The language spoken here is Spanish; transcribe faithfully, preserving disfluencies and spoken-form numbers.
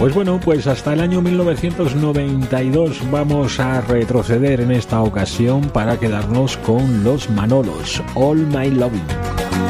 Pues bueno, pues hasta el año mil novecientos noventa y dos vamos a retroceder en esta ocasión para quedarnos con los Manolos, All My Loving.